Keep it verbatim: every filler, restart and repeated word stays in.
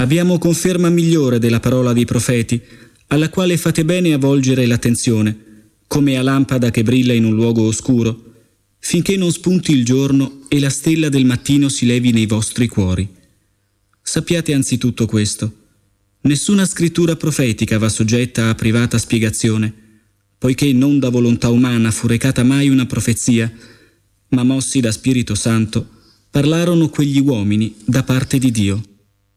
Abbiamo conferma migliore della parola dei profeti, alla quale fate bene a volgere l'attenzione, come a lampada che brilla in un luogo oscuro, finché non spunti il giorno e la stella del mattino si levi nei vostri cuori. Sappiate anzitutto questo: nessuna scrittura profetica va soggetta a privata spiegazione, poiché non da volontà umana fu recata mai una profezia, ma mossi da Spirito Santo, parlarono quegli uomini da parte di Dio.